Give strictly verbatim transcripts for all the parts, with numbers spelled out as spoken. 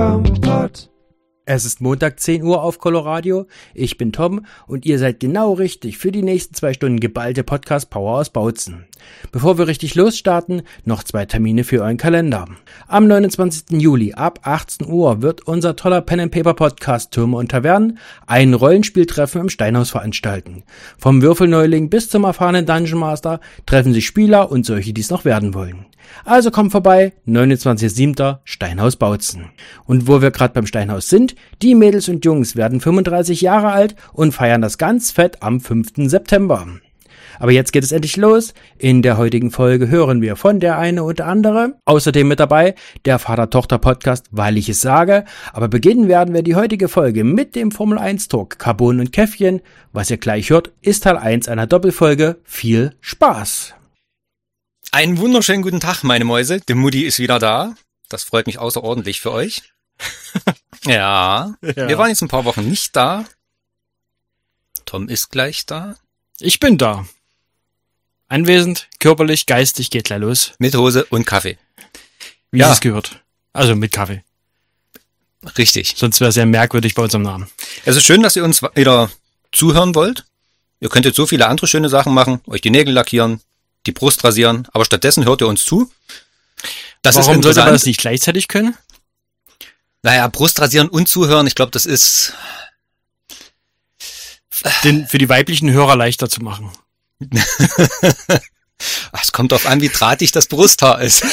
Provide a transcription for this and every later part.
Kompott. Es ist Montag zehn Uhr auf Coloradio. Ich bin Tom und ihr seid genau richtig für die nächsten zwei Stunden geballte Podcast-Power aus Bautzen. Bevor wir richtig losstarten, noch zwei Termine für euren Kalender. Am neunundzwanzigsten Juli ab achtzehn Uhr wird unser toller Pen-and-Paper-Podcast Türme und Tavernen ein Rollenspieltreffen im Steinhaus veranstalten. Vom Würfelneuling bis zum erfahrenen Dungeon Master treffen sich Spieler und solche, die es noch werden wollen. Also kommt vorbei, neunundzwanzigster siebter Steinhaus Bautzen. Und wo wir gerade beim Steinhaus sind, die Mädels und Jungs werden fünfunddreißig Jahre alt und feiern das ganz fett am fünften September. Aber jetzt geht es endlich los. In der heutigen Folge hören wir von der eine und andere. Außerdem mit dabei der Vater-Tochter-Podcast, weil ich es sage. Aber beginnen werden wir die heutige Folge mit dem Formel eins Talk Carbon und Käffchen. Was ihr gleich hört, ist Teil eins einer Doppelfolge. Viel Spaß! Einen wunderschönen guten Tag, meine Mäuse. Die Mutti ist wieder da. Das freut mich außerordentlich für euch. ja, ja, wir waren jetzt ein paar Wochen nicht da. Tom ist gleich da. Ich bin da. Anwesend, körperlich, geistig, geht gleich los. Mit Hose und Kaffee. Wie ja. es gehört. Also mit Kaffee. Richtig. Sonst wäre es sehr merkwürdig bei unserem Namen. Es ist schön, dass ihr uns wieder zuhören wollt. Ihr könntet so viele andere schöne Sachen machen, euch die Nägel lackieren, die Brust rasieren, aber stattdessen hört ihr uns zu. Das Warum ist sollte man das nicht gleichzeitig können? Naja, Brust rasieren und zuhören, ich glaube, das ist Den für die weiblichen Hörer leichter zu machen. Es kommt drauf an, wie drahtig das Brusthaar ist.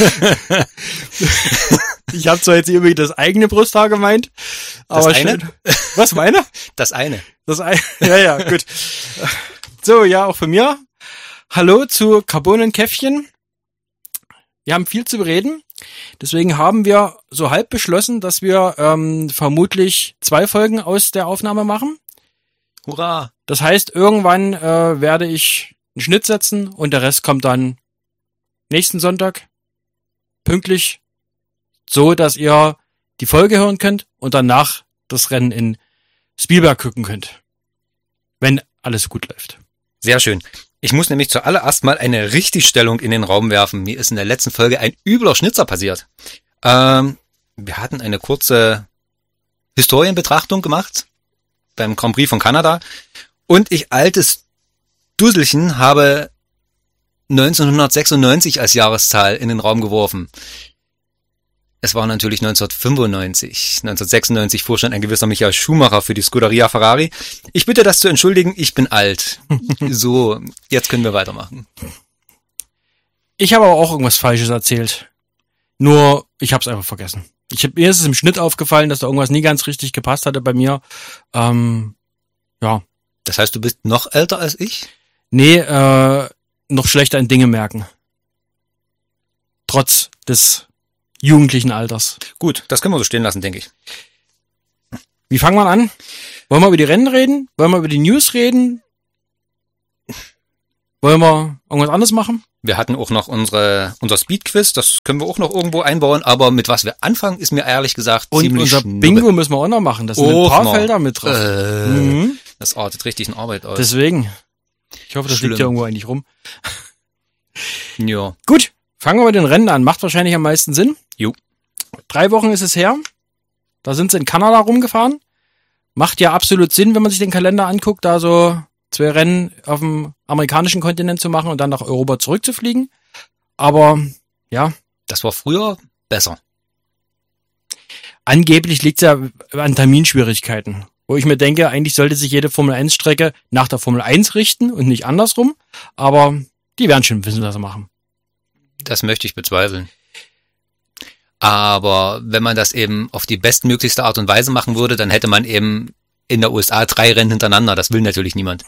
Ich habe zwar jetzt irgendwie das eigene Brusthaar gemeint, das aber eine? Schön. Was, meine? Das eine. Das eine. Ja, ja, gut. So, ja, auch von mir. Hallo zu Carbon und Käffchen. Wir haben viel zu bereden. Deswegen haben wir so halb beschlossen, dass wir ähm, vermutlich zwei Folgen aus der Aufnahme machen. Hurra! Das heißt, irgendwann äh, werde ich einen Schnitt setzen und der Rest kommt dann nächsten Sonntag pünktlich, so dass ihr die Folge hören könnt und danach das Rennen in Spielberg gucken könnt. Wenn alles gut läuft. Sehr schön. Ich muss nämlich zuallererst mal eine Richtigstellung in den Raum werfen. Mir ist in der letzten Folge ein übler Schnitzer passiert. Ähm, wir hatten eine kurze Historienbetrachtung gemacht beim Grand Prix von Kanada und ich, altes Dusselchen, habe neunzehnhundertsechsundneunzig als Jahreszahl in den Raum geworfen. Es war natürlich neunzehnhundertfünfundneunzig. neunzehnhundertsechsundneunzig fuhr schon ein gewisser Michael Schumacher für die Scuderia Ferrari. Ich bitte das zu entschuldigen, ich bin alt. So, jetzt können wir weitermachen. Ich habe aber auch irgendwas Falsches erzählt. Nur, ich habe es einfach vergessen. Ich hab, mir ist es im Schnitt aufgefallen, dass da irgendwas nie ganz richtig gepasst hatte bei mir. Ähm, ja. Das heißt, du bist noch älter als ich? Nee, äh, noch schlechter in Dinge merken. Trotz des jugendlichen Alters. Gut, das können wir so stehen lassen, denke ich. Wie fangen wir an? Wollen wir über die Rennen reden? Wollen wir über die News reden? Wollen wir irgendwas anderes machen? Wir hatten auch noch unsere unser Speedquiz, das können wir auch noch irgendwo einbauen, aber mit was wir anfangen, ist mir ehrlich gesagt und ziemlich unser schnuppe. Bingo müssen wir auch noch machen. Das sind Och, ein paar noch. Felder mit drauf. Äh, mhm. Das artet richtig in Arbeit aus. Deswegen. Ich hoffe, das Schlimm. liegt ja irgendwo eigentlich rum. Ja. Gut, fangen wir mit den Rennen an. Macht wahrscheinlich am meisten Sinn. Jo. Drei Wochen ist es her. Da sind sie in Kanada rumgefahren. Macht ja absolut Sinn, wenn man sich den Kalender anguckt, da so zwei Rennen auf dem amerikanischen Kontinent zu machen und dann nach Europa zurückzufliegen. Aber, ja. Das war früher besser. Angeblich liegt es ja an Terminschwierigkeiten. Wo ich mir denke, eigentlich sollte sich jede Formel eins Strecke nach der Formel eins richten und nicht andersrum. Aber die werden schon wissen, was sie machen. Das möchte ich bezweifeln. Aber wenn man das eben auf die bestmöglichste Art und Weise machen würde, dann hätte man eben in der U S A drei Rennen hintereinander. Das will natürlich niemand.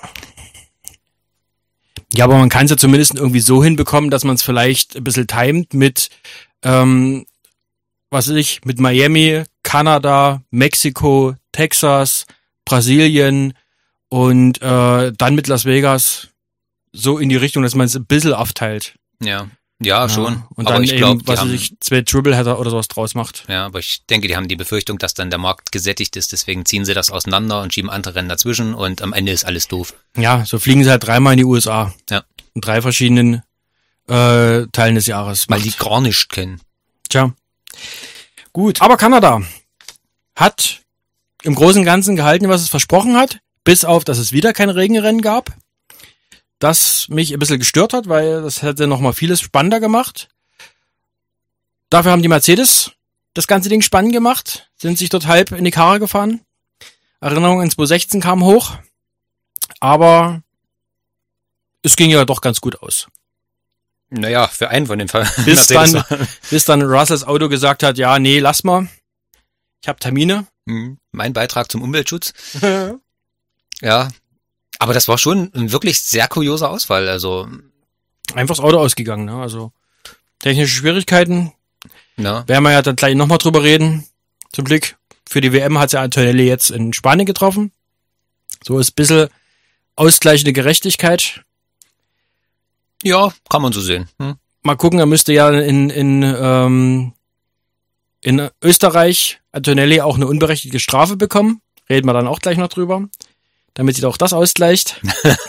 Ja, aber man kann es ja zumindest irgendwie so hinbekommen, dass man es vielleicht ein bisschen timet mit, ähm, was weiß ich, mit Miami, Kanada, Mexiko, Texas, Brasilien und äh, dann mit Las Vegas so in die Richtung, dass man es ein bisschen aufteilt. Ja. Ja, schon. Und aber dann ich eben, glaub, was haben, weiß ich, zwei Tripleheader oder sowas draus macht. Ja, aber ich denke, die haben die Befürchtung, dass dann der Markt gesättigt ist, deswegen ziehen sie das auseinander und schieben andere Rennen dazwischen und am Ende ist alles doof. Ja, so fliegen sie halt dreimal in die U S A. Ja. In drei verschiedenen äh, Teilen des Jahres. Weil Macht. die gar nicht kennen. Tja. Gut. Aber Kanada. hat im Großen und Ganzen gehalten, was es versprochen hat, bis auf, dass es wieder kein Regenrennen gab. Das mich ein bisschen gestört hat, weil das hätte nochmal vieles spannender gemacht. Dafür haben die Mercedes das ganze Ding spannend gemacht, sind sich dort halb in die Karre gefahren. Erinnerung an zwanzig sechzehn kam hoch, aber es ging ja doch ganz gut aus. Naja, für einen von den Fall. Bis dann, bis dann Russells Auto gesagt hat, ja, nee, lass mal. Ich habe Termine. Mein Beitrag zum Umweltschutz. Ja, aber das war schon ein wirklich sehr kurioser Ausfall. Also einfach das Auto ausgegangen, ne? Also technische Schwierigkeiten. Ja. Werden wir ja dann gleich nochmal drüber reden. Zum Glück. Für die W M hat ja Antonelli jetzt in Spanien getroffen. So ist ein bisschen ausgleichende Gerechtigkeit. Ja, kann man so sehen. Hm. Mal gucken, er müsste ja in, in, ähm, in Österreich Antonelli auch eine unberechtigte Strafe bekommen. Reden wir dann auch gleich noch drüber. Damit sich auch das ausgleicht.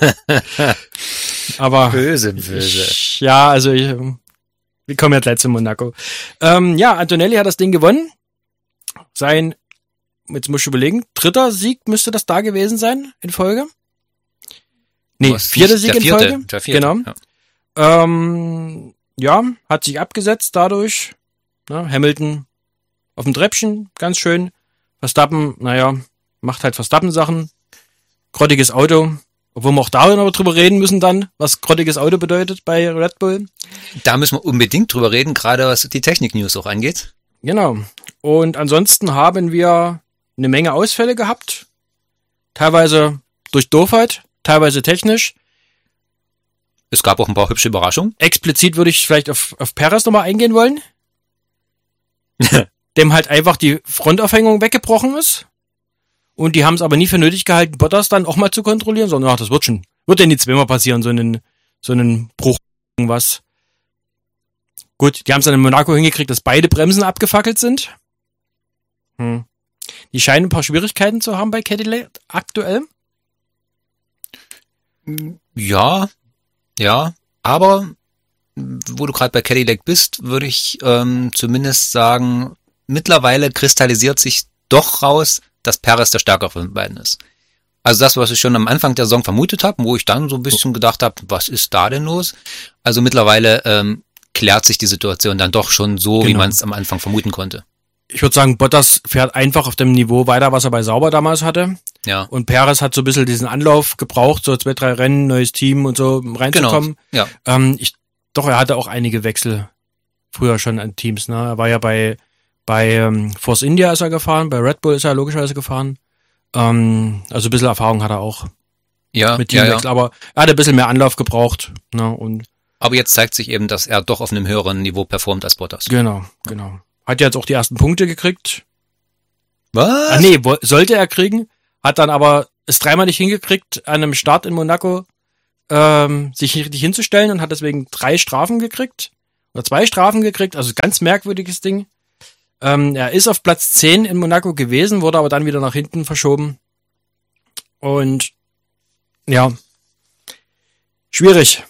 Aber böse, böse. Ich, ja, also ich, wir kommen ja gleich zu Monaco. Ähm, ja, Antonelli hat das Ding gewonnen. Sein, jetzt muss ich überlegen, dritter Sieg müsste das da gewesen sein in Folge. Nee, Was, vierter Sieg der in vierte, Folge. Der vierte, genau. Ja. Ähm, ja, hat sich abgesetzt dadurch. Ja, Hamilton auf dem Treppchen, ganz schön. Verstappen, naja, macht halt Verstappen-Sachen. Grottiges Auto. Obwohl wir auch da noch drüber reden müssen dann, was grottiges Auto bedeutet bei Red Bull. Da müssen wir unbedingt drüber reden, gerade was die Technik-News auch angeht. Genau. Und ansonsten haben wir eine Menge Ausfälle gehabt. Teilweise durch Doofheit, teilweise technisch. Es gab auch ein paar hübsche Überraschungen. Explizit würde ich vielleicht auf, auf Perez nochmal eingehen wollen. Dem halt einfach die Frontaufhängung weggebrochen ist. Und die haben es aber nie für nötig gehalten, Bottas dann auch mal zu kontrollieren, sondern ach, das wird schon, wird ja nie zweimal passieren, so einen, so einen Bruch, irgendwas. Gut, die haben es dann in Monaco hingekriegt, dass beide Bremsen abgefackelt sind. Hm. Die scheinen ein paar Schwierigkeiten zu haben bei Cadillac aktuell. Ja, ja, aber wo du gerade bei Cadillac bist, würde ich ähm, zumindest sagen, mittlerweile kristallisiert sich doch raus, dass Perez der Stärkere von den beiden ist. Also das, was ich schon am Anfang der Saison vermutet habe, wo ich dann so ein bisschen gedacht habe, was ist da denn los? Also mittlerweile ähm, klärt sich die Situation dann doch schon so, genau, wie man es am Anfang vermuten konnte. Ich würde sagen, Bottas fährt einfach auf dem Niveau weiter, was er bei Sauber damals hatte. Ja. Und Perez hat so ein bisschen diesen Anlauf gebraucht, so zwei, drei Rennen, neues Team und so reinzukommen. Genau. Ja. Ähm, ich, doch, er hatte auch einige Wechsel früher schon an Teams. Ne? Er war ja bei bei ähm, Force India ist er gefahren, bei Red Bull ist er logischerweise gefahren. Ähm, also ein bisschen Erfahrung hat er auch ja, mit Teamwechsel, ja, ja. Aber er hat ein bisschen mehr Anlauf gebraucht. Ne? Und aber jetzt zeigt sich eben, dass er doch auf einem höheren Niveau performt als Bottas. Genau, genau. Hat jetzt auch die ersten Punkte gekriegt. Was? Ah, nee, wo, sollte er kriegen, hat dann aber es dreimal nicht hingekriegt, an einem Start in Monaco ähm, sich richtig hinzustellen und hat deswegen drei Strafen gekriegt. Oder zwei Strafen gekriegt, also ganz merkwürdiges Ding. Ähm, er ist auf Platz zehn in Monaco gewesen, wurde aber dann wieder nach hinten verschoben. Und ja, schwierig.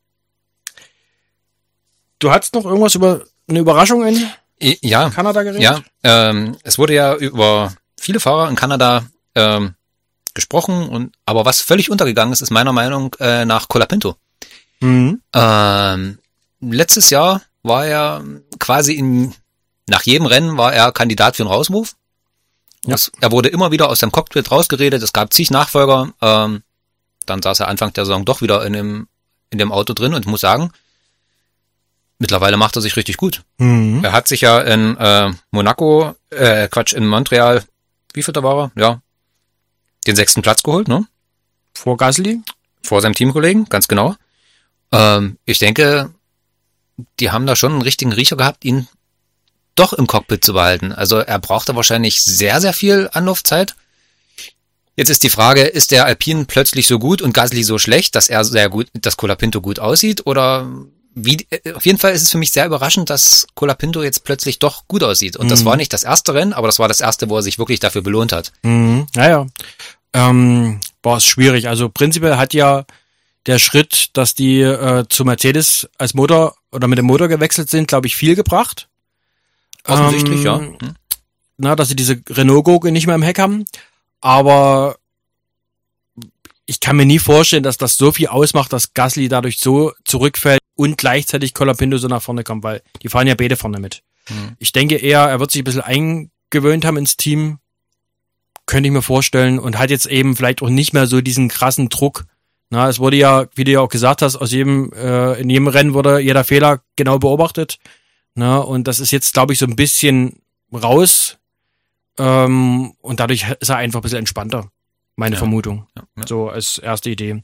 Du hattest noch irgendwas über eine Überraschung in ja, Kanada geredet? Ja, ähm, es wurde ja über viele Fahrer in Kanada ähm, gesprochen, und aber was völlig untergegangen ist, ist meiner Meinung äh, nach Colapinto. Mhm. Ähm, letztes Jahr war er quasi in Nach jedem Rennen war er Kandidat für einen Rauswurf. Ja. Es, er wurde immer wieder aus dem Cockpit rausgeredet, es gab zig Nachfolger. Ähm, dann saß er Anfang der Saison doch wieder in dem, in dem Auto drin und muss sagen, mittlerweile macht er sich richtig gut. Mhm. Er hat sich ja in äh, Monaco, äh, Quatsch, in Montreal, wie viel da war er? Ja, den sechsten Platz geholt, ne? Vor Gasly? Vor seinem Teamkollegen, ganz genau. Ähm, ich denke, die haben da schon einen richtigen Riecher gehabt, ihn doch im Cockpit zu behalten. Also er brauchte wahrscheinlich sehr, sehr viel Anlaufzeit. Jetzt ist die Frage, ist der Alpine plötzlich so gut und Gasly so schlecht, dass er sehr gut, dass Colapinto gut aussieht? Oder wie? Auf jeden Fall ist es für mich sehr überraschend, dass Colapinto jetzt plötzlich doch gut aussieht. Und mhm. das war nicht das erste Rennen, aber das war das erste, wo er sich wirklich dafür belohnt hat. Mhm. Naja, ähm, war es schwierig. Also prinzipiell hat ja der Schritt, dass die äh, zu Mercedes als Motor oder mit dem Motor gewechselt sind, glaube ich, viel gebracht. Offensichtlich, ähm, ja. Hm. na, dass sie diese Renault-Gurke nicht mehr im Heck haben. Aber ich kann mir nie vorstellen, dass das so viel ausmacht, dass Gasly dadurch so zurückfällt und gleichzeitig Colapinto so nach vorne kommt, weil die fahren ja beide vorne mit. Mhm. Ich denke eher, er wird sich ein bisschen eingewöhnt haben ins Team, könnte ich mir vorstellen, und hat jetzt eben vielleicht auch nicht mehr so diesen krassen Druck. Na, es wurde ja, wie du ja auch gesagt hast, aus jedem, äh, in jedem Rennen wurde jeder Fehler genau beobachtet. Na, und das ist jetzt, glaube ich, so ein bisschen raus. Ähm, und dadurch ist er einfach ein bisschen entspannter. Meine ja. Vermutung. Ja, ja. So als erste Idee.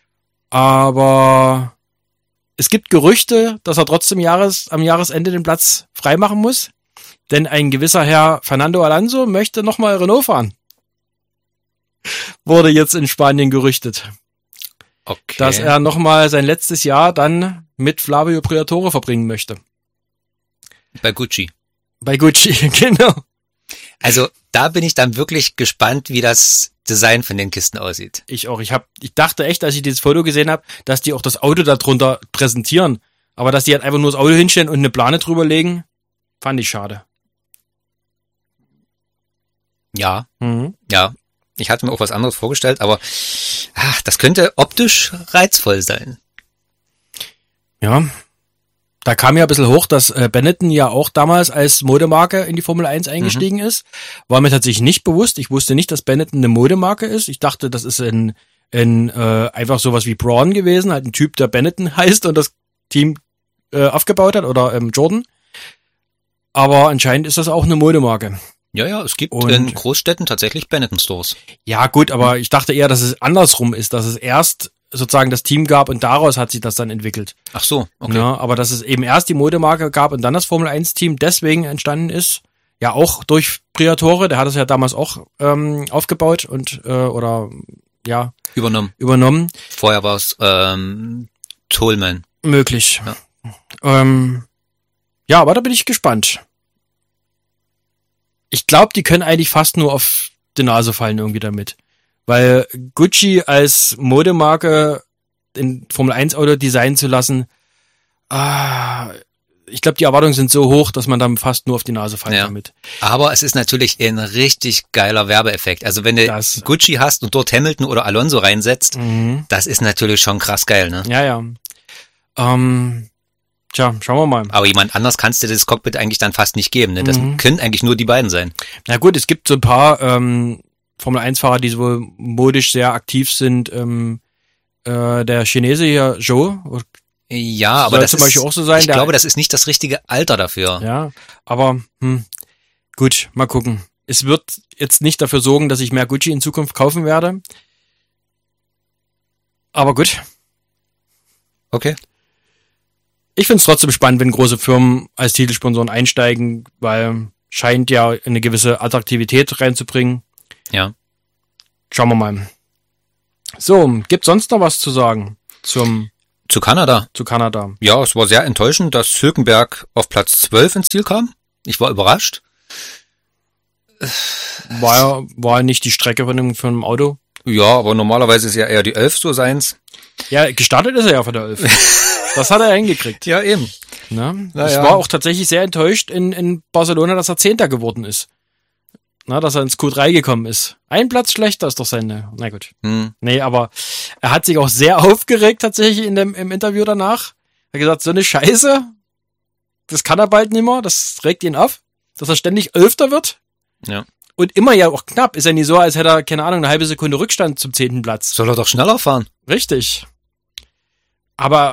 Aber es gibt Gerüchte, dass er trotzdem Jahres, am Jahresende den Platz freimachen muss. Denn ein gewisser Herr Fernando Alonso möchte nochmal Renault fahren. Wurde jetzt in Spanien gerüchtet. Okay. Dass er nochmal sein letztes Jahr dann mit Flavio Briatore verbringen möchte. Bei Gucci. Bei Gucci, genau. Also da bin ich dann wirklich gespannt, wie das Design von den Kisten aussieht. Ich auch. Ich hab, ich dachte echt, als ich dieses Foto gesehen habe, dass die auch das Auto darunter präsentieren. Aber dass die halt einfach nur das Auto hinstellen und eine Plane drüber legen, fand ich schade. Ja, mhm. ja. Ich hatte mir auch was anderes vorgestellt, aber ach, das könnte optisch reizvoll sein. Ja. Da kam ja ein bisschen hoch, dass äh, Benetton ja auch damals als Modemarke in die Formel eins eingestiegen mhm. ist. War mir tatsächlich nicht bewusst. Ich wusste nicht, dass Benetton eine Modemarke ist. Ich dachte, das ist ein, ein äh, einfach sowas wie Braun gewesen, halt ein Typ, der Benetton heißt und das Team äh, aufgebaut hat, oder ähm, Jordan. Aber anscheinend ist das auch eine Modemarke. Ja, ja, es gibt und, in Großstädten tatsächlich Benetton-Stores. Ja, gut, aber ich dachte eher, dass es andersrum ist, dass es erst sozusagen das Team gab und daraus hat sich das dann entwickelt. Ach so, okay. Ja, aber dass es eben erst die Modemarke gab und dann das Formel eins Team deswegen entstanden ist, ja auch durch Briatore, der hat es ja damals auch ähm, aufgebaut und äh, oder ja übernommen. Übernommen. Vorher war es ähm, Tollman. Möglich. Ja. Ähm, ja, aber da bin ich gespannt. Ich glaube, die können eigentlich fast nur auf die Nase fallen irgendwie damit. Weil Gucci als Modemarke in Formel eins Auto designen zu lassen, ah, ich glaube, die Erwartungen sind so hoch, dass man dann fast nur auf die Nase fallen ja. damit. Aber es ist natürlich ein richtig geiler Werbeeffekt. Also wenn du das Gucci hast und dort Hamilton oder Alonso reinsetzt, mhm. das ist natürlich schon krass geil, ne? Ja, ja. Ähm, tja, schauen wir mal. Aber jemand anders kannst du das Cockpit eigentlich dann fast nicht geben, ne? Das mhm. können eigentlich nur die beiden sein. Na gut, es gibt so ein paar ähm, Formel eins Fahrer, die so modisch sehr aktiv sind. Ähm, äh, der Chinese hier, Zhou. Ja, aber das zum ist, Beispiel auch so sein. Ich der, glaube, das ist nicht das richtige Alter dafür. Ja, aber hm, gut, mal gucken. Es wird jetzt nicht dafür sorgen, dass ich mehr Gucci in Zukunft kaufen werde. Aber gut. Okay. Ich finde es trotzdem spannend, wenn große Firmen als Titelsponsoren einsteigen, weil scheint ja eine gewisse Attraktivität reinzubringen. Ja. Schauen wir mal. So, gibt's sonst noch was zu sagen zum Zu Kanada? Zu Kanada. Ja, es war sehr enttäuschend, dass Hülkenberg auf Platz zwölf ins Ziel kam. Ich war überrascht. War war nicht die Strecke von dem, von dem Auto? Ja, aber normalerweise ist ja eher die elf so seins. Ja, gestartet ist er ja von der elf. Das hat er hingekriegt. Ja, eben. Na, Na ich ja. war auch tatsächlich sehr enttäuscht in, in Barcelona, dass er Zehnter geworden ist. Na, dass er ins Q drei gekommen ist. Ein Platz schlechter ist doch seine. Na gut. Hm. Nee, aber er hat sich auch sehr aufgeregt tatsächlich in dem, im Interview danach. Er hat gesagt, so eine Scheiße, das kann er bald nicht mehr, das regt ihn auf, dass er ständig Elfter wird. Ja. Und immer ja auch knapp. Ist ja nicht so, als hätte er, keine Ahnung, eine halbe Sekunde Rückstand zum zehnten Platz. Soll er doch schneller fahren. Richtig. Aber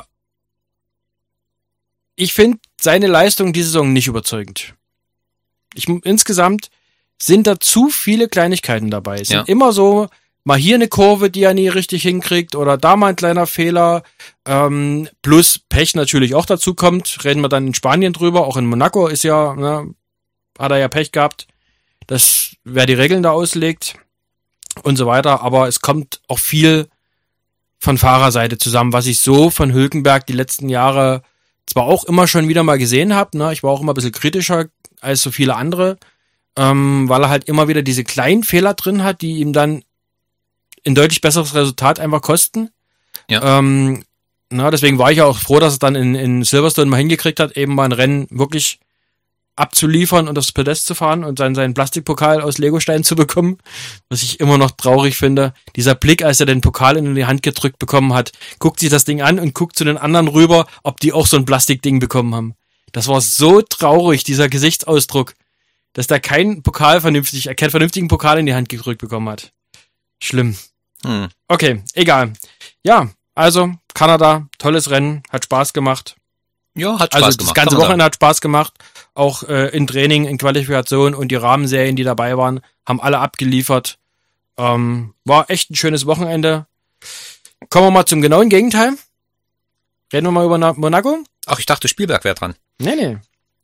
ich finde seine Leistung diese Saison nicht überzeugend. Ich, insgesamt sind da zu viele Kleinigkeiten dabei. Es ja. sind immer so, mal hier eine Kurve, die er nie richtig hinkriegt, oder da mal ein kleiner Fehler, ähm, plus Pech natürlich auch dazu kommt, reden wir dann in Spanien drüber, auch in Monaco ist ja, ne, hat er ja Pech gehabt, das, wer die Regeln da auslegt und so weiter, aber es kommt auch viel von Fahrerseite zusammen, was ich so von Hülkenberg die letzten Jahre zwar auch immer schon wieder mal gesehen habe, ne, ich war auch immer ein bisschen kritischer als so viele andere, Ähm, weil er halt immer wieder diese kleinen Fehler drin hat, die ihm dann ein deutlich besseres Resultat einfach kosten. Ja. Ähm, na, deswegen war ich ja auch froh, dass er dann in, in Silverstone mal hingekriegt hat, eben mal ein Rennen wirklich abzuliefern und aufs Podest zu fahren und dann seinen Plastikpokal aus Legostein zu bekommen, was ich immer noch traurig finde. Dieser Blick, als er den Pokal in die Hand gedrückt bekommen hat, guckt sich das Ding an und guckt zu den anderen rüber, ob die auch so ein Plastikding bekommen haben. Das war so traurig, dieser Gesichtsausdruck, dass da kein Pokal vernünftig, keinen vernünftigen Pokal in die Hand gedrückt bekommen hat. Schlimm. Hm. Okay, egal. Ja, also Kanada, tolles Rennen, hat Spaß gemacht. Ja, hat Spaß also gemacht. das ganze Wochenende hat Spaß gemacht, auch äh, in Training, in Qualifikation und die Rahmenserien, die dabei waren, haben alle abgeliefert. Ähm, war echt ein schönes Wochenende. Kommen wir mal zum genauen Gegenteil. Reden wir mal über Na- Monaco. Ach, ich dachte, Spielberg wäre dran. Nee, nee.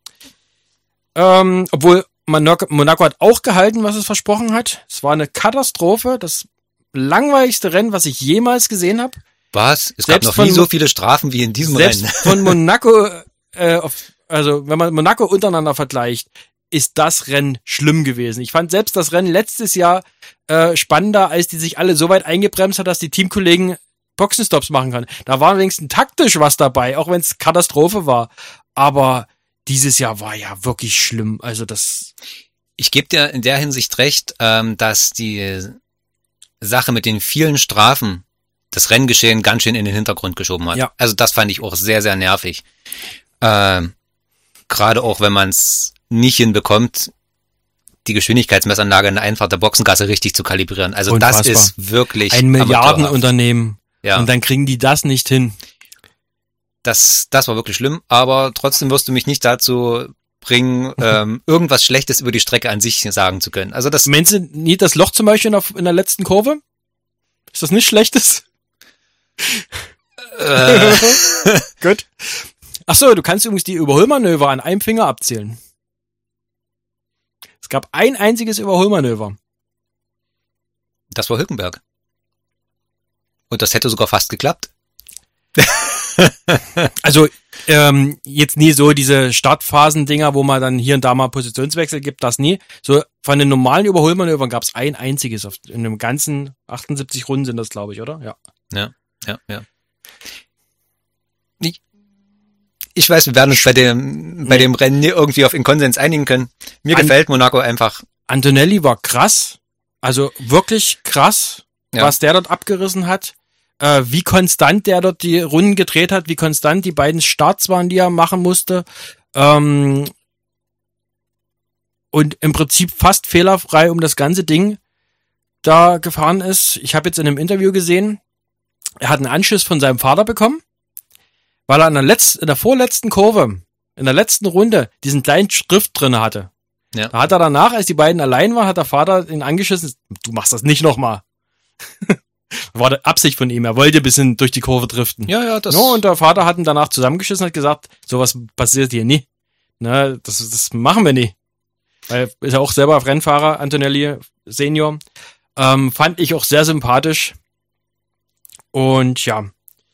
Ähm, obwohl Monaco, Monaco hat auch gehalten, was es versprochen hat. Es war eine Katastrophe, das langweiligste Rennen, was ich jemals gesehen habe. Was? Es Selbst gab noch von nie Mo- so viele Strafen wie in diesem Selbst Rennen. von Monaco, äh, auf, also wenn man Monaco untereinander vergleicht, ist das Rennen schlimm gewesen. Ich fand selbst das Rennen letztes Jahr äh, spannender, als die sich alle so weit eingebremst hat, dass die Teamkollegen Boxenstops machen können. Da war wenigstens taktisch was dabei, auch wenn es Katastrophe war. Aber dieses Jahr war ja wirklich schlimm. Also das... Ich gebe dir in der Hinsicht recht, ähm, dass die Sache mit den vielen Strafen das Renngeschehen ganz schön in den Hintergrund geschoben hat. Ja. Also das fand ich auch sehr, sehr nervig. Ähm, gerade auch, wenn man es nicht hinbekommt, die Geschwindigkeitsmessanlage in der Einfahrt der Boxengasse richtig zu kalibrieren. Also Unfassbar. das ist wirklich Ein Milliardenunternehmen. Ja. Und dann kriegen die das nicht hin. Das, das war wirklich schlimm, aber trotzdem wirst du mich nicht dazu bringen, ähm, irgendwas Schlechtes über die Strecke an sich sagen zu können. Also das... Meinst du nie das Loch zum Beispiel in der, in der letzten Kurve? Ist das nicht Schlechtes? Äh, Gut. Ach so, du kannst übrigens die Überholmanöver an einem Finger abzählen. Es gab ein einziges Überholmanöver. das war Hülkenberg. Und das hätte sogar fast geklappt. Also ähm, jetzt nie so diese Startphasen-Dinger, wo man dann hier und da mal Positionswechsel gibt, das nie. So von den normalen Überholmanövern gab es ein einziges. Auf, in dem ganzen achtundsiebzig Runden sind das, glaube ich, oder? Ja. Ja, ja, ja. Ich, ich weiß, wir werden uns bei dem, bei Nee. dem Rennen nie irgendwie auf einen Konsens einigen können. Mir An- gefällt Monaco einfach. Antonelli war krass. Also wirklich krass, Ja. was der dort abgerissen hat. Äh, wie konstant der dort die Runden gedreht hat, wie konstant die beiden Starts waren, die er machen musste. Ähm, und im Prinzip fast fehlerfrei um das ganze Ding da gefahren ist. Ich habe jetzt in einem Interview gesehen, er hat einen Anschiss von seinem Vater bekommen, weil er in der, letzten, in der vorletzten Kurve, in der letzten Runde, diesen kleinen Schrift drinne hatte. Ja. Da hat er danach, als die beiden allein waren, hat der Vater ihn angeschissen, du machst das nicht nochmal. War die Absicht von ihm, er wollte ein bisschen durch die Kurve driften. Ja, ja, das. No, und der Vater hat ihn danach zusammengeschissen und hat gesagt, sowas passiert hier nie. Na, das, das machen wir nie. Weil ist ja auch selber Rennfahrer, Antonelli Senior. Ähm, fand ich auch sehr sympathisch. Und ja.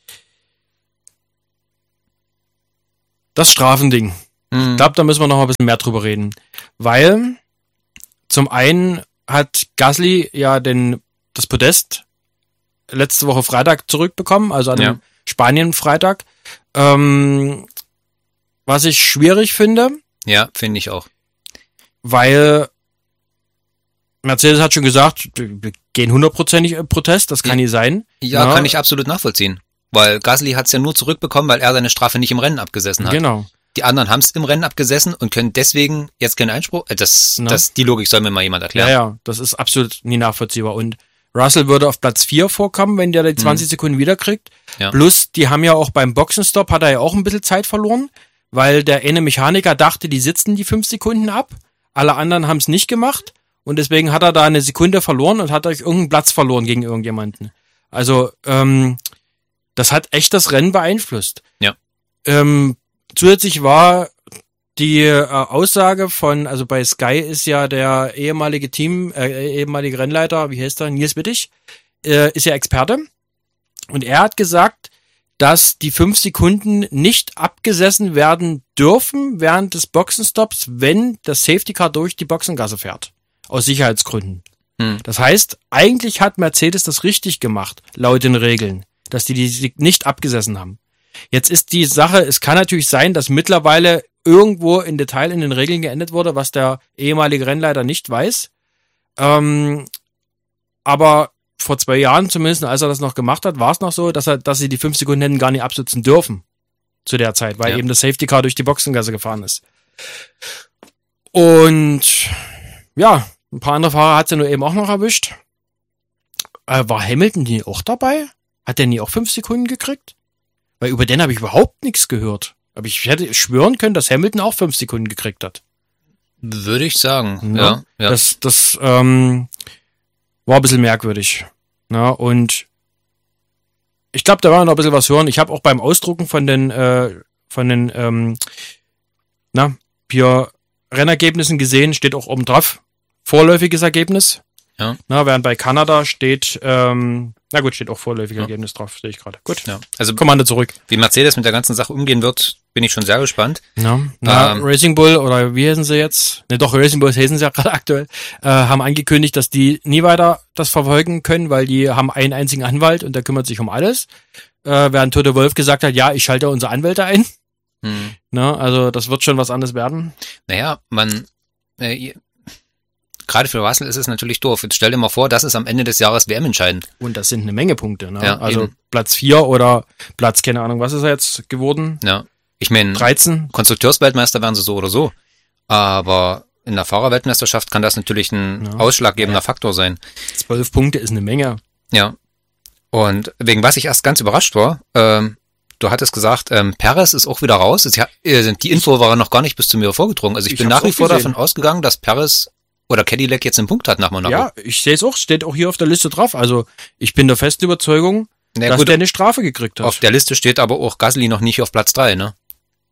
Das Strafending. Mhm. Ich glaube, da müssen wir noch mal ein bisschen mehr drüber reden. Weil zum einen hat Gasly ja den, das Podest letzte Woche Freitag zurückbekommen, also an dem Ja. Spanien-Freitag. Ähm, was ich schwierig finde, Ja, finde ich auch. weil Mercedes hat schon gesagt, wir gehen hundertprozentig in Protest, das kann Ja. nie sein. Ja, Ja. kann ich absolut nachvollziehen. Weil Gasly hat's ja nur zurückbekommen, weil er seine Strafe nicht im Rennen abgesessen hat. Genau. Die anderen haben's im Rennen abgesessen und können deswegen jetzt keinen Einspruch. Äh, das, Na. das, die Logik soll mir mal jemand Ja, erklären. ja, das ist absolut nie nachvollziehbar. Und Russell würde auf Platz vier vorkommen, wenn der die zwanzig Sekunden wiederkriegt. Ja. Plus, die haben ja auch beim Boxenstopp, hat er ja auch ein bisschen Zeit verloren, weil der eine Mechaniker dachte, die sitzen die fünf Sekunden ab. Alle anderen haben's nicht gemacht. Und deswegen hat er da eine Sekunde verloren und hat euch irgendeinen Platz verloren gegen irgendjemanden. Also, ähm, das hat echt das Rennen beeinflusst. Ja. Ähm, zusätzlich war die äh, Aussage von, also bei Sky ist ja der ehemalige Team, äh, ehemalige Rennleiter, wie heißt er, Nils Wittig, äh, ist ja Experte. Und er hat gesagt, dass die fünf Sekunden nicht abgesessen werden dürfen während des Boxenstopps, wenn das Safety Car durch die Boxengasse fährt. Aus Sicherheitsgründen. Hm. Das heißt, eigentlich hat Mercedes das richtig gemacht, laut den Regeln, dass die die nicht abgesessen haben. Jetzt ist die Sache, es kann natürlich sein, dass mittlerweile irgendwo in Detail in den Regeln geändert wurde, was der ehemalige Rennleiter nicht weiß. Ähm, aber vor zwei Jahren zumindest, als er das noch gemacht hat, war es noch so, dass er, dass sie die fünf Sekunden hätten gar nicht absitzen dürfen zu der Zeit, weil ja. eben das Safety Car durch die Boxengasse gefahren ist. Und ja, ein paar andere Fahrer hat sie nur eben auch noch erwischt. Äh, war Hamilton nie auch dabei? Hat der nie auch fünf Sekunden gekriegt? Weil über den habe ich überhaupt nichts gehört. Aber ich hätte schwören können, dass Hamilton auch fünf Sekunden gekriegt hat. Würde ich sagen, ja. Ja, ja. Das, das ähm, war ein bisschen merkwürdig. Na, und ich glaube, da war noch ein bisschen was hören. Ich habe auch beim Ausdrucken von den, äh, von den ähm, na, hier Rennergebnissen gesehen, steht auch oben drauf, vorläufiges Ergebnis. Ja. Na, während bei Kanada steht, ähm, na gut, steht auch vorläufiges Ja. Ergebnis drauf, sehe ich gerade. Gut, ja. Also Kommando zurück. wie Mercedes mit der ganzen Sache umgehen wird, bin ich schon sehr gespannt. Ja, na, Ähm, Racing Bull, oder wie heißen sie jetzt? Ne, doch, Racing Bulls heißen sie ja gerade aktuell, äh, haben angekündigt, dass die nie weiter das verfolgen können, weil die haben einen einzigen Anwalt und der kümmert sich um alles. Äh, während Toto Wolff gesagt hat, ja, ich schalte unsere Anwälte ein. Hm. Na, also das wird schon was anderes werden. Naja, man, äh, gerade für Russell ist es natürlich doof. Jetzt stell dir mal vor, das ist am Ende des Jahres W M entscheidend. Und das sind eine Menge Punkte. Ne? Ja, also eben. Platz vier oder Platz, keine Ahnung, was ist er jetzt geworden? Ja, ich meine, dreizehn? Konstrukteursweltmeister werden sie so oder so. Aber in der Fahrerweltmeisterschaft kann das natürlich ein Ja. ausschlaggebender Ja. Faktor sein. zwölf Punkte ist eine Menge. Ja. Und wegen was ich erst ganz überrascht war, ähm, du hattest gesagt, ähm, Perez ist auch wieder raus. Es, ja, äh, die Info war noch gar nicht bis zu mir vorgedrungen. Also ich, Ich bin hab's nach wie auch vor gesehen. davon ausgegangen, dass Perez oder Cadillac jetzt einen Punkt hat nach Monaco. Ja, ich sehe es auch, steht auch hier auf der Liste drauf. Also ich bin der festen Überzeugung, Na dass gut, der eine Strafe gekriegt hat. auf der Liste steht aber auch Gasly noch nicht auf Platz drei, ne?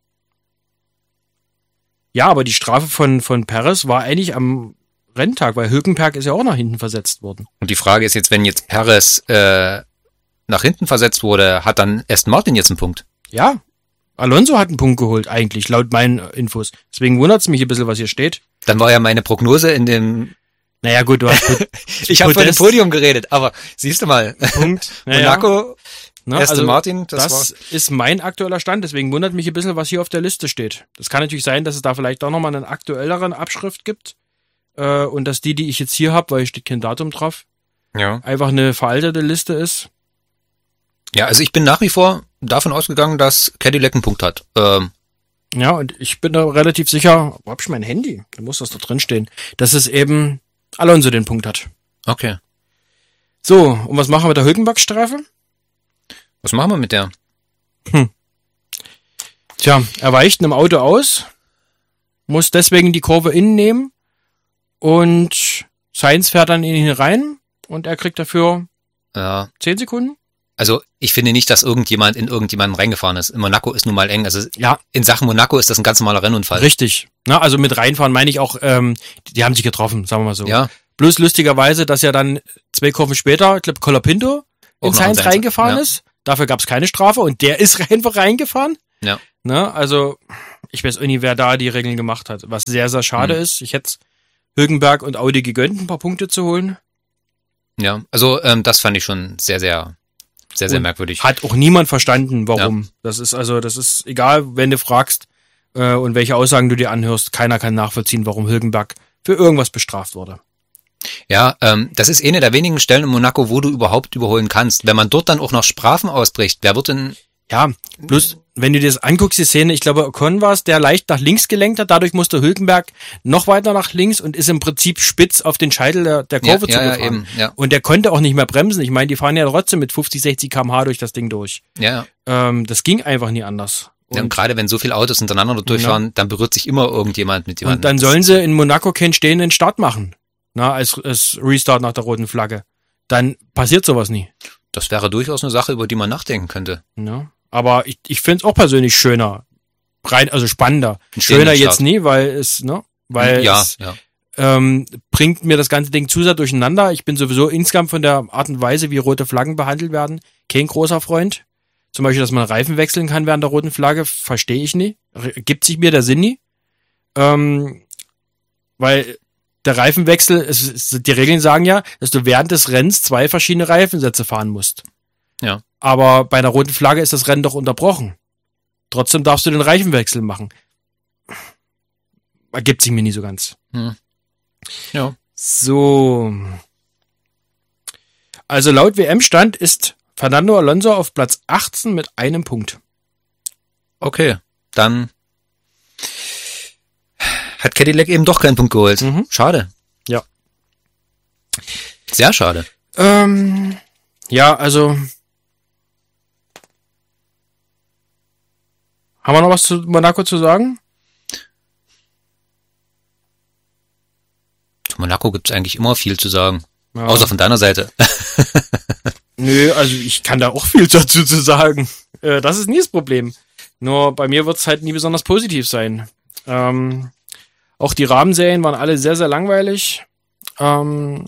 Ja, aber die Strafe von, von Perez war eigentlich am Renntag, weil Hülkenberg ist ja auch nach hinten versetzt worden. Und die Frage ist jetzt, wenn jetzt Perez äh, nach hinten versetzt wurde, hat dann Aston Martin jetzt einen Punkt? Ja, Alonso hat einen Punkt geholt eigentlich, laut meinen Infos. Deswegen wundert es mich ein bisschen, was hier steht. Dann war ja meine Prognose in dem... Naja gut, du hast Ich habe von dem Podest- Podium geredet, aber siehst du mal, Punkt. Naja, Monaco, ne, Aston also Martin, das, das war... ist mein aktueller Stand, deswegen wundert mich ein bisschen, was hier auf der Liste steht. Das kann natürlich sein, dass es da vielleicht auch nochmal eine aktuellere Abschrift gibt äh, und dass die, die ich jetzt hier habe, weil hier steht kein Datum drauf, Ja. einfach eine veraltete Liste ist. ja, also ich bin nach wie vor davon ausgegangen, dass Cadillac einen Punkt hat. Ähm, Ja, und ich bin da relativ sicher, wo hab ich mein Handy? Da muss das da drin stehen, dass es eben Alonso den Punkt hat. okay. So, und was machen wir mit der Hülkenberg-Strafe? Was machen wir mit der? Tja, er weicht einem Auto aus, muss deswegen die Kurve innen nehmen und Sainz fährt dann in ihn rein und er kriegt dafür Ja, zehn Sekunden. also ich finde nicht, dass irgendjemand in irgendjemanden reingefahren ist. In Monaco ist nun mal eng. Also Ja, in Sachen Monaco ist das ein ganz normaler Rennunfall. richtig. Na, also mit reinfahren meine ich auch, ähm, die, die haben sich getroffen, sagen wir mal so. Ja, Bloß lustigerweise, dass ja dann zwei Kurven später, ich glaube Colapinto, Auch in noch in Sainz Sainz, reingefahren ja. ist. Dafür gab es keine Strafe und der ist einfach reingefahren. ja. Ne, also ich weiß auch nicht, wer da die Regeln gemacht hat. Was sehr, sehr schade Mhm. ist. Ich hätte Hülkenberg und Audi gegönnt, ein paar Punkte zu holen. Ja, also ähm, das fand ich schon sehr, sehr, sehr, sehr Und merkwürdig. Hat auch niemand verstanden, warum. Das ist also, das ist egal, wenn du fragst äh, und welche Aussagen du dir anhörst, keiner kann nachvollziehen, warum Hülkenberg für irgendwas bestraft wurde. Ja, ähm, das ist eine der wenigen Stellen in Monaco, wo du überhaupt überholen kannst. Wenn man dort dann auch noch Strafen ausbricht, wer wird denn... Ja, bloß wenn du dir das anguckst, die Szene, ich glaube, Ocon war es, der leicht nach links gelenkt hat, dadurch musste Hülkenberg noch weiter nach links und ist im Prinzip spitz auf den Scheitel der, der Ja, Kurve ja, ja, zugefahren. eben, ja. Und der konnte auch nicht mehr bremsen. Ich meine, die fahren ja trotzdem mit fünfzig, sechzig Kilometer pro Stunde durch das Ding durch. Ja, Ähm, das ging einfach nie anders. ja, und Und, gerade wenn so viele Autos hintereinander dort durchfahren, dann berührt sich immer irgendjemand mit jemandem. und dann sollen sie in Monaco keinen stehenden Start machen. Na, als, als Restart nach der roten Flagge. Dann passiert sowas nie. Das wäre durchaus eine Sache, über die man nachdenken könnte. Ja. Aber ich, ich finde es auch persönlich schöner. Rein, also spannender. Einen stehenden Schöner jetzt Start. nie, weil es, ne? Weil ja, es ja. ähm, bringt mir das ganze Ding zu sehr durcheinander. Ich bin sowieso insgesamt von der Art und Weise, wie rote Flaggen behandelt werden, kein großer Freund. Zum Beispiel, dass man Reifen wechseln kann während der roten Flagge, verstehe ich nie. Re- Gibt sich mir der Sinn nie. Ähm, weil der Reifenwechsel, es, es, die Regeln sagen ja, dass du während des Rennens zwei verschiedene Reifensätze fahren musst. Ja. Aber bei einer roten Flagge ist das Rennen doch unterbrochen. Trotzdem darfst du den Reifenwechsel machen. Ergibt sich mir nie so ganz. Hm. Ja. So. Also laut W M-Stand ist Fernando Alonso auf Platz achtzehn mit einem Punkt. Okay, dann hat Cadillac eben doch keinen Punkt geholt. Mhm. Schade. Ja. Sehr schade. Ähm, ja, also haben wir noch was zu Monaco zu sagen? Zu Monaco gibt's eigentlich immer viel zu sagen. Ja. Außer von deiner Seite. Nö, also ich kann da auch viel dazu zu sagen. Äh, das ist nie das Problem. Nur bei mir wird's halt nie besonders positiv sein. Ähm, auch die Rahmenserien waren alle sehr, sehr langweilig. Ähm,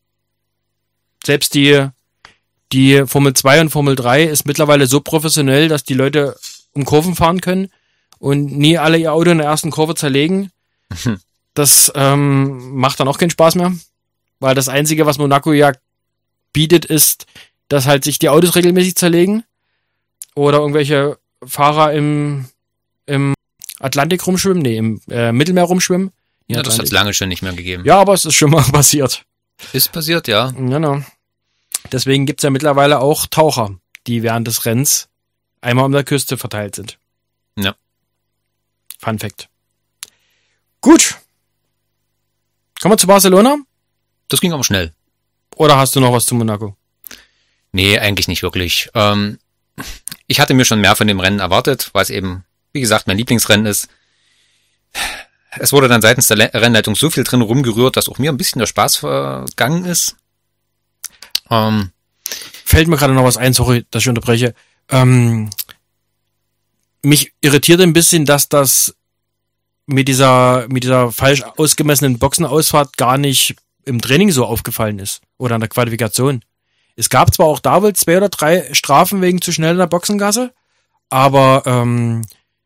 selbst die, die Formel zwei und Formel drei ist mittlerweile so professionell, dass die Leute um Kurven fahren können und nie alle ihr Auto in der ersten Kurve zerlegen. Das ähm, macht dann auch keinen Spaß mehr. Weil das Einzige, was Monaco ja bietet, ist, dass halt sich die Autos regelmäßig zerlegen oder irgendwelche Fahrer im, im Atlantik rumschwimmen, nee, im äh, Mittelmeer rumschwimmen. Ja, das Atlantik. hat's lange schon nicht mehr gegeben. Ja, aber es ist schon mal passiert. Ist passiert, ja. Genau. Deswegen gibt's ja mittlerweile auch Taucher, die während des Rennens einmal um der Küste verteilt sind. Ja. Fun Fact. Gut. Kommen wir zu Barcelona? Das ging aber schnell. Oder hast du noch was zu Monaco? Nee, eigentlich nicht wirklich. Ähm, ich hatte mir schon mehr von dem Rennen erwartet, weil es eben, wie gesagt, mein Lieblingsrennen ist. Es wurde dann seitens der Le- Rennleitung so viel drin rumgerührt, dass auch mir ein bisschen der Spaß vergangen ist. Ähm, Fällt mir gerade noch was ein, sorry, dass ich unterbreche. Ähm, mich irritiert ein bisschen, dass das mit dieser, mit dieser falsch ausgemessenen Boxenausfahrt gar nicht im Training so aufgefallen ist. Oder an der Qualifikation. Es gab zwar auch da wohl zwei oder drei Strafen wegen zu schnell in der Boxengasse, aber ähm,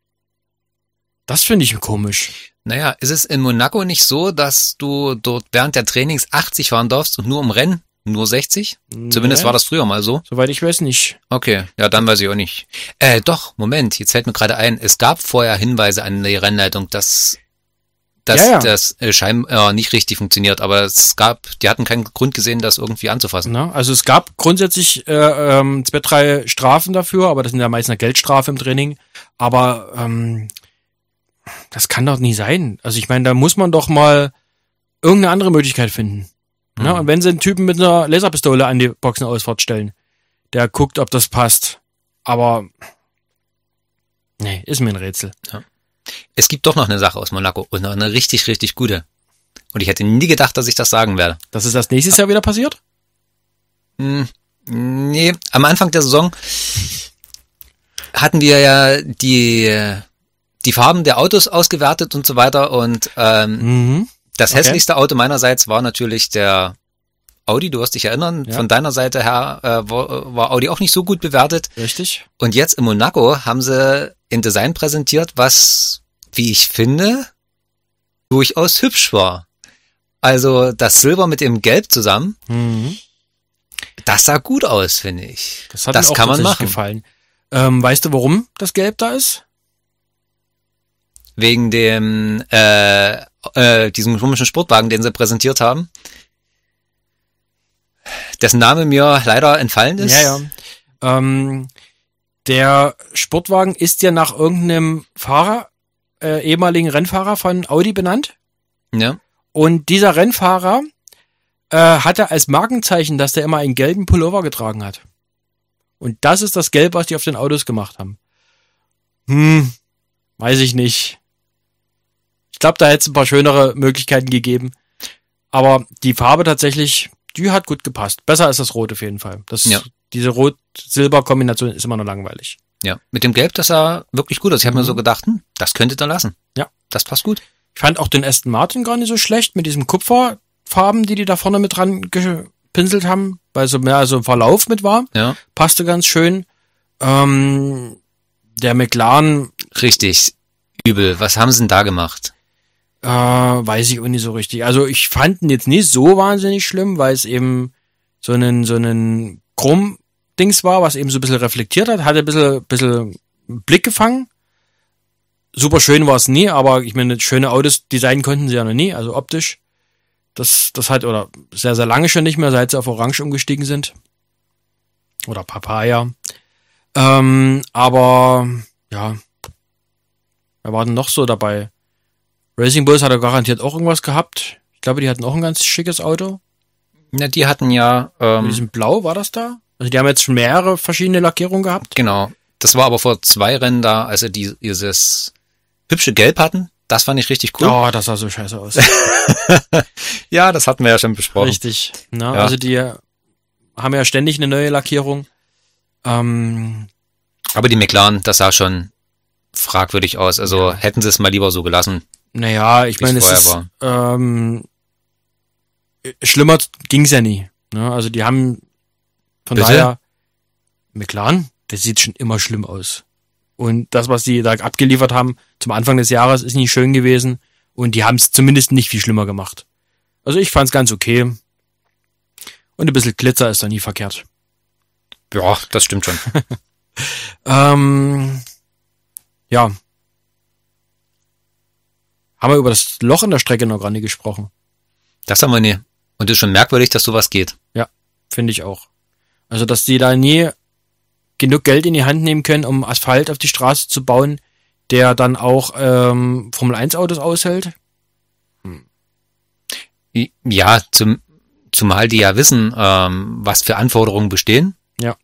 das finde ich komisch. naja, ist es in Monaco nicht so, dass du dort während der Trainings achtzig fahren darfst und nur im Rennen nur sechzig? Zumindest Nee. war das früher mal so. Soweit ich weiß nicht. Okay, ja, dann weiß ich auch nicht. Äh, doch, Moment, jetzt fällt mir gerade ein, es gab vorher Hinweise an die Rennleitung, dass, dass Ja, ja. das äh, scheinbar nicht richtig funktioniert, aber es gab, die hatten keinen Grund gesehen, das irgendwie anzufassen. Na, also es gab grundsätzlich äh, ähm, zwei, drei Strafen dafür, aber das sind ja meistens eine Geldstrafe im Training. Aber ähm, das kann doch nie sein. Also ich meine, da muss man doch mal irgendeine andere Möglichkeit finden. Mhm. Ja, und wenn sie einen Typen mit einer Laserpistole an die Boxenausfahrt stellen, der guckt, ob das passt. Aber nee, ist mir ein Rätsel. Es gibt doch noch eine Sache aus Monaco und noch eine richtig, richtig gute. Und ich hätte nie gedacht, dass ich das sagen werde. Das ist das nächstes Jahr wieder passiert? Hm, nee, am Anfang der Saison hatten wir ja die, die Farben der Autos ausgewertet und so weiter und ähm, Mhm. das Okay. hässlichste Auto meinerseits war natürlich der Audi, du wirst dich erinnern, Ja. von deiner Seite her äh, war, war Audi auch nicht so gut bewertet. Richtig. Und jetzt in Monaco haben sie ein Design präsentiert, was, wie ich finde, durchaus hübsch war. Also das Silber mit dem Gelb zusammen, Mhm. das sah gut aus, finde ich. Das hat das mir auch kann man tatsächlich machen. gefallen. Ähm, weißt du, warum das Gelb da ist? Wegen dem, äh, äh, diesem komischen Sportwagen, den sie präsentiert haben. Dessen Name mir leider entfallen ist. Ja, ja. Ähm, der Sportwagen ist ja nach irgendeinem Fahrer, äh, ehemaligen Rennfahrer von Audi benannt. Ja. Und dieser Rennfahrer äh, hatte als Markenzeichen, dass der immer einen gelben Pullover getragen hat. Und das ist das Gelb, was die auf den Autos gemacht haben. Hm, weiß ich nicht. Ich glaube, da hätte es ein paar schönere Möglichkeiten gegeben. Aber die Farbe tatsächlich, die hat gut gepasst. Besser als das Rot auf jeden Fall. Das, Ja. Diese Rot-Silber-Kombination ist immer noch langweilig. Ja. Mit dem Gelb, das sah wirklich gut aus. Ich habe mir so gedacht, hm, das könnte ihr lassen. Ja. Das passt gut. Ich fand auch den Aston Martin gar nicht so schlecht mit diesen Kupferfarben, die die da vorne mit dran gepinselt haben, weil so mehr so ein Verlauf mit war. Ja. Passte ganz schön. Ähm, der McLaren, Richtig. Übel. Was haben sie denn da gemacht? äh, weiß ich auch nicht so richtig. Also ich fand ihn jetzt nicht so wahnsinnig schlimm, weil es eben so einen, so einen Chrom Dings war, was eben so ein bisschen reflektiert hat, hatte ein bisschen, bisschen Blick gefangen. Super schön war es nie, aber ich meine, schöne Autos designen konnten sie ja noch nie, also optisch. Das, das hat, oder sehr, sehr lange schon nicht mehr, seit sie auf Orange umgestiegen sind. Oder Papaya. Ähm, aber, ja. Wer war denn noch so dabei? Racing Bulls hat er garantiert auch irgendwas gehabt. Ich glaube, die hatten auch ein ganz schickes Auto. Ja, die hatten ja... Ähm, Mit diesem Blau war das da? Also die haben jetzt schon mehrere verschiedene Lackierungen gehabt. Genau. Das war aber vor zwei Rennen da, als sie die, dieses hübsche Gelb hatten. Das fand ich richtig cool. Oh, das sah so scheiße aus. Ja, das hatten wir ja schon besprochen. Richtig. Na, Ja. Also die haben ja ständig eine neue Lackierung. Ähm, Aber die McLaren, das sah schon fragwürdig aus. Also Ja. hätten sie es mal lieber so gelassen. naja, ich Wie's meine, es vorher ist, ähm, schlimmer ging's ja nie. Ne? Also die haben von Bitte? daher McLaren, der sieht schon immer schlimm aus. Und das, was die da abgeliefert haben zum Anfang des Jahres, ist nicht schön gewesen. Und die haben es zumindest nicht viel schlimmer gemacht. Also ich fand's ganz okay. Und ein bisschen Glitzer ist da nie verkehrt. Ja, das stimmt schon. Ähm, ja. Haben wir über das Loch in der Strecke noch gar nicht gesprochen. Das haben wir nie. Und es ist schon merkwürdig, dass sowas geht. Finde ich auch. Also, dass die da nie genug Geld in die Hand nehmen können, um Asphalt auf die Straße zu bauen, der dann auch ähm, Formel eins Autos aushält. Ja, zum, zumal die ja wissen, ähm, was für Anforderungen bestehen. Ja.